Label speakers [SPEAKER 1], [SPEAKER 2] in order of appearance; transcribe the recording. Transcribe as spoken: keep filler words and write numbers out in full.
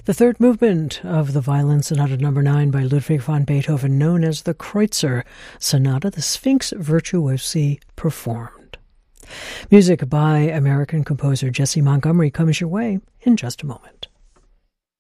[SPEAKER 1] The third movement of the Violin Sonata number nine by Ludwig van Beethoven, known as the Kreutzer Sonata, the Sphinx Virtuosi performed. Music by American composer Jessie Montgomery comes your way in just a moment.